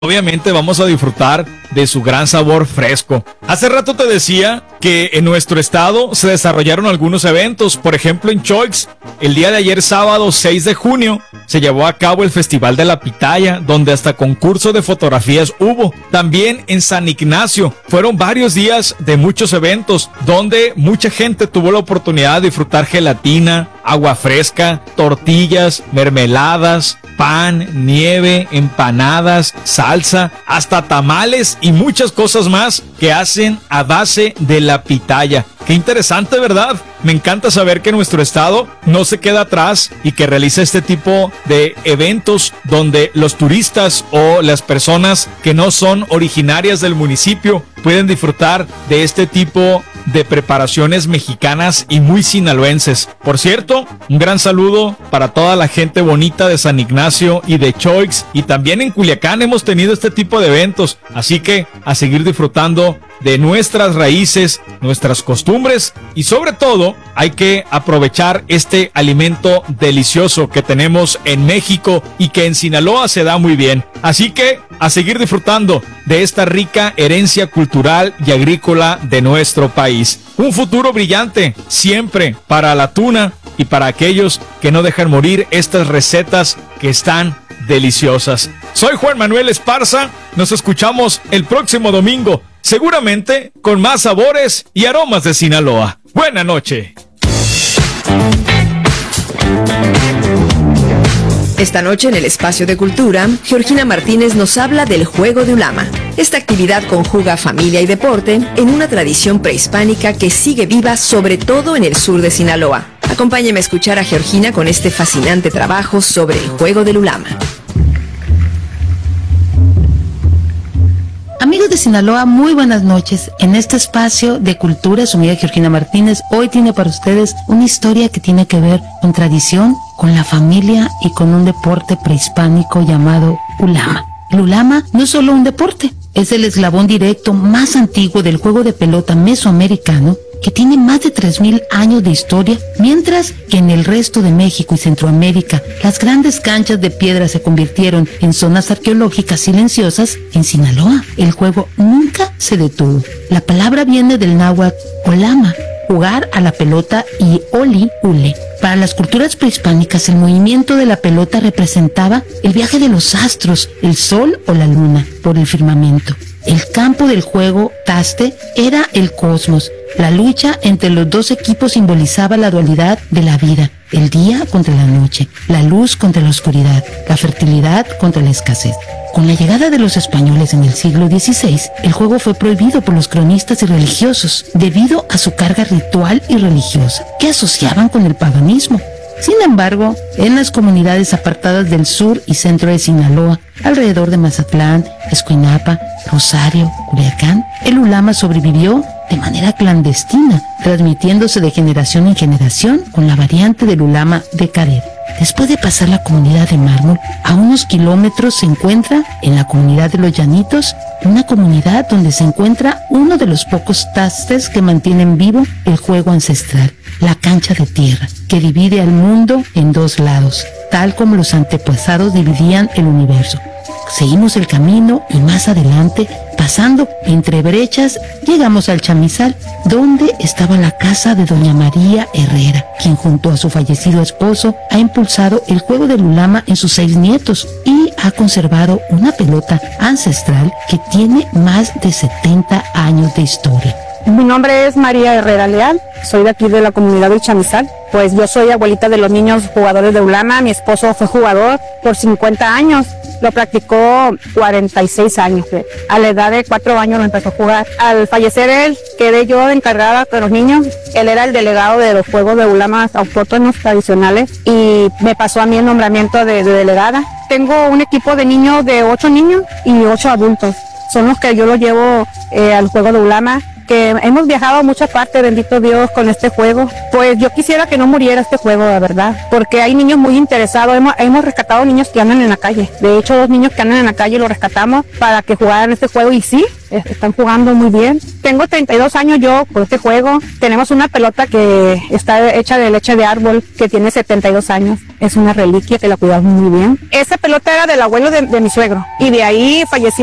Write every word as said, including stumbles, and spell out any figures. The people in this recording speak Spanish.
Obviamente vamos a disfrutar de su gran sabor fresco. Hace rato te decía que en nuestro estado se desarrollaron algunos eventos. Por ejemplo, en Choix, el día de ayer sábado seis de junio, se llevó a cabo el Festival de la Pitaya, donde hasta concurso de fotografías hubo. También en San Ignacio fueron varios días de muchos eventos, donde mucha gente tuvo la oportunidad de disfrutar gelatina, agua fresca, tortillas, mermeladas, pan, nieve, empanadas, salsa, hasta tamales y muchas cosas más que hacen a base de la pitaya. Qué interesante, ¿verdad? Me encanta saber que nuestro estado no se queda atrás y que realiza este tipo de eventos donde los turistas o las personas que no son originarias del municipio pueden disfrutar de este tipo de preparaciones mexicanas y muy sinaloenses. Por cierto, un gran saludo para toda la gente bonita de San Ignacio y de Choix, y también en Culiacán hemos tenido este tipo de eventos, así que a seguir disfrutando de nuestras raíces, nuestras costumbres, y sobre todo hay que aprovechar este alimento delicioso que tenemos en México y que en Sinaloa se da muy bien. Así que a seguir disfrutando de esta rica herencia cultural y agrícola de nuestro país. Un futuro brillante siempre para la tuna y para aquellos que no dejan morir estas recetas que están deliciosas. Soy Juan Manuel Esparza, nos escuchamos el próximo domingo, seguramente con más sabores y aromas de Sinaloa. Buena noche. Esta noche en el Espacio de Cultura, Georgina Martínez nos habla del juego de ulama. Esta actividad conjuga familia y deporte en una tradición prehispánica que sigue viva sobre todo en el sur de Sinaloa. Acompáñeme a escuchar a Georgina con este fascinante trabajo sobre el juego del ulama. Amigos de Sinaloa, muy buenas noches. En este espacio de cultura, su amiga Georgina Martínez hoy tiene para ustedes una historia que tiene que ver con tradición, con la familia y con un deporte prehispánico llamado ulama. El ulama no es solo un deporte, es el eslabón directo más antiguo del juego de pelota mesoamericano, que tiene más de tres mil años de historia, mientras que en el resto de México y Centroamérica las grandes canchas de piedra se convirtieron en zonas arqueológicas silenciosas. En Sinaloa el juego nunca se detuvo. La palabra viene del náhuatl olama, jugar a la pelota, y oli, hule. Para las culturas prehispánicas, el movimiento de la pelota representaba el viaje de los astros, el sol o la luna, por el firmamento. El campo del juego taste era el cosmos. La lucha entre los dos equipos simbolizaba la dualidad de la vida, el día contra la noche, la luz contra la oscuridad, la fertilidad contra la escasez. Con la llegada de los españoles en el siglo dieciséis, el juego fue prohibido por los cronistas y religiosos debido a su carga ritual y religiosa, que asociaban con el paganismo. Sin embargo, en las comunidades apartadas del sur y centro de Sinaloa, alrededor de Mazatlán, Escuinapa, Rosario, Culiacán, el ulama sobrevivió de manera clandestina, transmitiéndose de generación en generación con la variante del ulama de Caret. Después de pasar la comunidad de Mármol, a unos kilómetros se encuentra, en la comunidad de Los Llanitos, una comunidad donde se encuentra uno de los pocos tastes que mantienen vivo el juego ancestral, la cancha de tierra, que divide al mundo en dos lados, tal como los antepasados dividían el universo. Seguimos el camino y más adelante, pasando entre brechas, llegamos al chamizal, donde estaba la casa de doña María Herrera, quien junto a su fallecido esposo ha impulsado el juego del ulama en sus seis nietos y ha conservado una pelota ancestral que tiene más de setenta años de historia. Mi nombre es María Herrera Leal, soy de aquí de la comunidad del Chamizal. Pues yo soy abuelita de los niños jugadores de ulama. Mi esposo fue jugador por cincuenta años, lo practicó cuarenta y seis años. A la edad de cuatro años lo empezó a jugar. Al fallecer él, quedé yo encargada de los niños. Él era el delegado de los juegos de ulama autóctonos tradicionales y me pasó a mí el nombramiento de, de delegada. Tengo un equipo de niños de ocho niños y ocho adultos. Son los que yo los llevo eh, al juego de ulama, porque hemos viajado a muchas partes, bendito Dios, con este juego. Pues yo quisiera que no muriera este juego, la verdad, porque hay niños muy interesados. Hemos, hemos rescatado niños que andan en la calle. De hecho, dos niños que andan en la calle los rescatamos para que jugaran este juego y sí, están jugando muy bien. Tengo treinta y dos años yo con este juego. Tenemos una pelota que está hecha de leche de árbol que tiene setenta y dos años. Es una reliquia que la cuidamos muy bien. Esa pelota era del abuelo de, de mi suegro y de ahí falleció